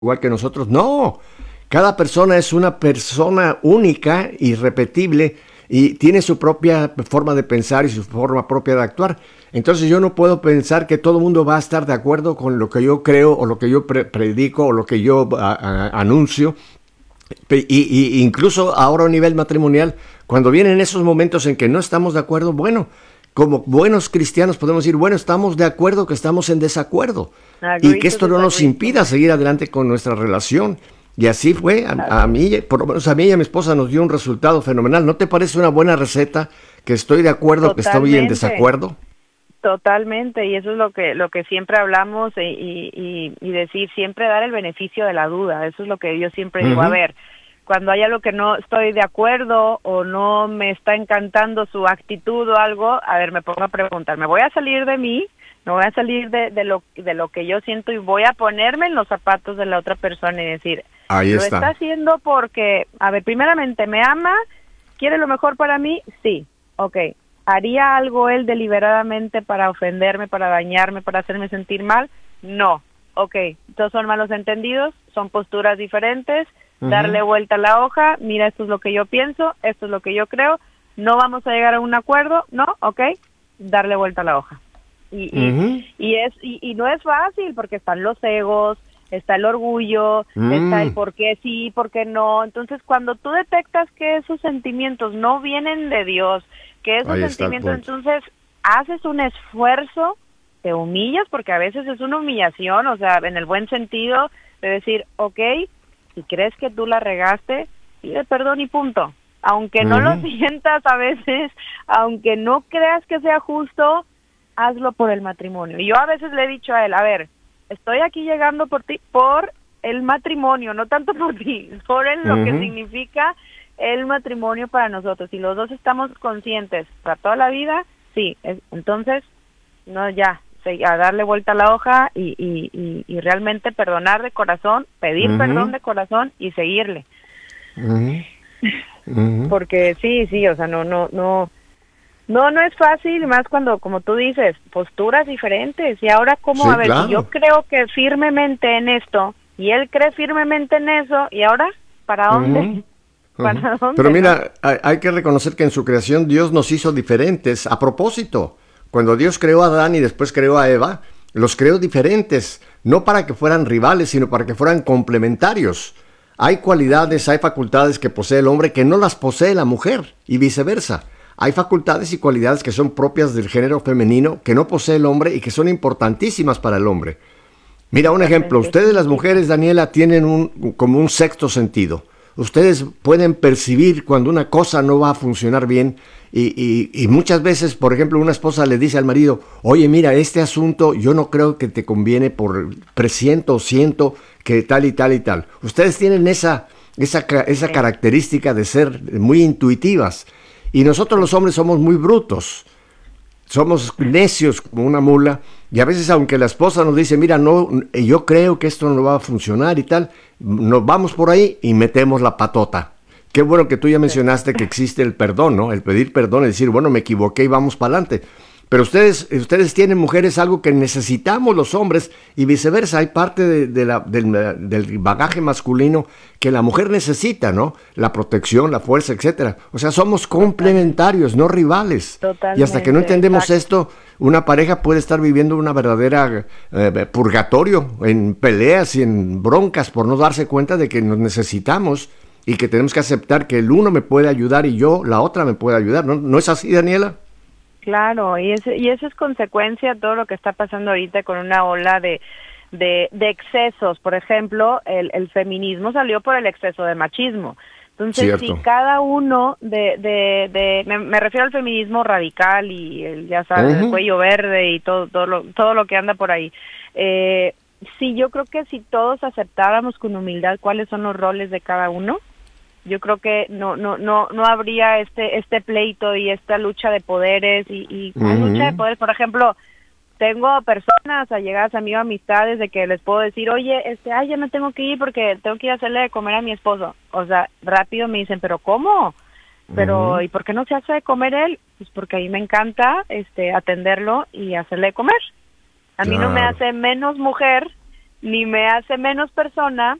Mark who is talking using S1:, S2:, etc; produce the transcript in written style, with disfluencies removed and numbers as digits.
S1: igual que nosotros. No, cada persona es una persona única, irrepetible, y tiene su propia forma de pensar y su forma propia de actuar. Entonces yo no puedo pensar que todo el mundo va a estar de acuerdo con lo que yo creo o lo que yo predico o lo que yo anuncio. Y incluso ahora a nivel matrimonial, cuando vienen esos momentos en que no estamos de acuerdo, bueno, como buenos cristianos podemos decir, bueno, estamos de acuerdo que estamos en desacuerdo y
S2: Agree
S1: que
S2: to
S1: esto no nos
S2: disagree.
S1: impida seguir adelante con nuestra relación. Y así fue, a
S2: Claro.
S1: mí, por lo menos a mí y a mi esposa nos dio un resultado fenomenal. ¿No te parece una buena receta que estoy de acuerdo, que estoy en
S2: Totalmente.
S1: desacuerdo?
S2: Totalmente, y eso es lo que siempre hablamos y decir, siempre dar el beneficio de la duda, eso es lo que yo siempre digo, a
S1: Ujú.
S2: ver, cuando hay algo que no estoy de acuerdo o no me está encantando su actitud o algo, a ver, me pongo a preguntar, ¿me voy a salir de mí? ¿Me voy a salir de lo que yo siento y voy a ponerme en los zapatos de la otra persona y decir,
S1: Ahí
S2: lo está
S1: está.
S2: haciendo porque, a ver, primeramente, ¿me ama? ¿Quiere lo mejor para mí? Sí, ok. ¿Haría algo él deliberadamente para ofenderme, para dañarme, para hacerme sentir mal? No. Ok, entonces son malos entendidos, son posturas diferentes, darle
S1: Ujú.
S2: vuelta a la hoja, mira, esto es lo que yo pienso, esto es lo que yo creo, no vamos a llegar a un acuerdo, no, ok, darle vuelta a la hoja.
S1: Ujú.
S2: Y no es fácil porque están los egos, está el orgullo, está el
S1: Mm.
S2: por qué sí, por qué no. Entonces, cuando tú detectas que esos sentimientos no vienen de Dios, que esos
S1: Ahí está el
S2: sentimientos,
S1: punto.
S2: entonces haces un esfuerzo, te humillas, porque a veces es una humillación, o sea, en el buen sentido de decir, ok, si crees que tú la regaste, pide perdón y punto. Aunque no lo
S1: Ujú.
S2: sientas a veces, aunque no creas que sea justo, hazlo por el matrimonio. Y yo a veces le he dicho a él, a ver, estoy aquí llegando por ti, por el matrimonio, no tanto por ti, lo que
S1: Ujú.
S2: significa el matrimonio para nosotros. Si los dos estamos conscientes para toda la vida, sí, entonces, no, ya, a darle vuelta a la hoja y realmente perdonar de corazón, pedir perdón
S1: Ujú.
S2: de corazón y seguirle.
S1: Ujú. Ujú.
S2: Porque sí, sí, o sea, no es fácil, más cuando, como tú dices, posturas diferentes. Y ahora, ¿cómo? A
S1: Sí,
S2: ver, si yo
S1: claro.
S2: creo que firmemente en esto y él cree firmemente en eso, ¿y ahora para dónde?
S1: Ujú. Ujú.
S2: ¿Para
S1: Pero
S2: dónde, no?
S1: mira, hay que reconocer que en su creación Dios nos hizo diferentes a propósito. Cuando Dios creó a Adán y después creó a Eva, los creó diferentes, no para que fueran rivales, sino para que fueran complementarios. Hay
S2: Así
S1: cualidades,
S2: es.
S1: hay facultades que posee el hombre que no las posee la mujer y viceversa. Hay facultades y cualidades que son propias del género femenino que no posee el hombre y que son importantísimas para el hombre. Mira, un ejemplo,
S2: Totalmente, eso
S1: ustedes
S2: es
S1: las
S2: muchísimo.
S1: mujeres, Daniela, tienen como un sexto sentido. Ustedes pueden percibir cuando una cosa no va a funcionar bien y muchas veces, por ejemplo, una esposa le dice al marido, oye, mira, este asunto yo no creo que te conviene por presiento o siento que tal y tal y tal. Ustedes tienen esa
S2: Sí,
S1: característica de ser muy intuitivas y nosotros
S2: sí.
S1: los hombres somos muy brutos, somos necios como una mula y a veces aunque la esposa nos dice, mira, no, yo creo que esto no va a funcionar y tal, nos vamos por ahí y metemos la patota. Qué bueno que tú ya
S2: Sí.
S1: mencionaste que existe el perdón, ¿no? El pedir perdón, y decir, bueno, me equivoqué y vamos para adelante. Pero ustedes tienen, mujeres, algo que necesitamos los hombres y viceversa. Hay parte del bagaje masculino que la mujer necesita, ¿no? La protección, la fuerza, etcétera. O sea, somos
S2: Totalmente,
S1: complementarios, no rivales. Y hasta que no
S2: totalmente,
S1: entendemos
S2: exacto.
S1: esto, una pareja puede estar viviendo una verdadera purgatorio en peleas y en broncas por no darse cuenta de que nos necesitamos y que tenemos que aceptar que el uno me puede ayudar y yo, la otra me puede ayudar. ¿No, no es así, Daniela?
S2: Claro, y eso es consecuencia de todo lo que está pasando ahorita con una ola de excesos. Por ejemplo, el feminismo salió por el exceso de machismo. Entonces, si
S1: Cierto.
S2: cada uno me refiero al feminismo radical y ya sabes, el
S1: Ujú.
S2: cuello verde y todo lo que anda por ahí. Eh, sí, yo creo que si todos aceptáramos con humildad cuáles son los roles de cada uno, yo creo que no habría este pleito y esta lucha de poderes y ¿cuál lucha de
S1: Ujú.
S2: poderes? Por ejemplo, tengo personas allegadas a mí, amistades de que les puedo decir, oye, ay, ya me tengo que ir porque tengo que ir a hacerle de comer a mi esposo. O sea, rápido me dicen, pero ¿cómo? Pero
S1: Ujú.
S2: ¿y por qué no se hace de comer él? Pues porque a mí me encanta atenderlo y hacerle de comer. A mí no me
S1: Claro.
S2: hace menos mujer ni me hace menos persona,